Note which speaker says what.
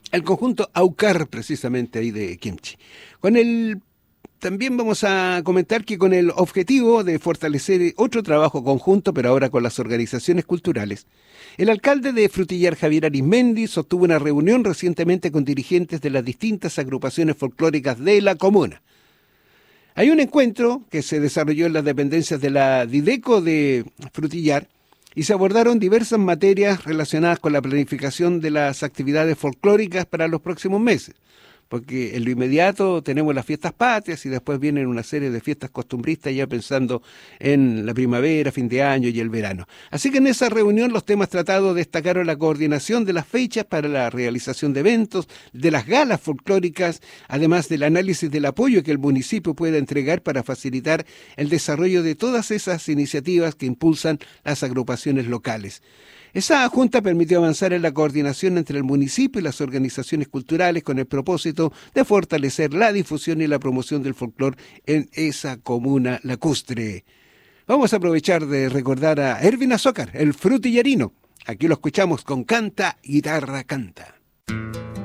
Speaker 1: el conjunto Aucar, precisamente ahí de Kimchi. También vamos a comentar que con el objetivo de fortalecer otro trabajo conjunto, pero ahora con las organizaciones culturales, el alcalde de Frutillar, Javier Arizmendi, sostuvo una reunión recientemente con dirigentes de las distintas agrupaciones folclóricas de la comuna. Hay un encuentro que se desarrolló en las dependencias de la Dideco de Frutillar y se abordaron diversas materias relacionadas con la planificación de las actividades folclóricas para los próximos meses. Porque en lo inmediato tenemos las fiestas patrias y después vienen una serie de fiestas costumbristas ya pensando en la primavera, fin de año y el verano. Así que en esa reunión los temas tratados destacaron la coordinación de las fechas para la realización de eventos, de las galas folclóricas, además del análisis del apoyo que el municipio pueda entregar para facilitar el desarrollo de todas esas iniciativas que impulsan las agrupaciones locales. Esa junta permitió avanzar en la coordinación entre el municipio y las organizaciones culturales con el propósito de fortalecer la difusión y la promoción del folclore en esa comuna lacustre. Vamos a aprovechar de recordar a Ervin Azócar, el frutillarino. Aquí lo escuchamos con Canta, Guitarra, Canta.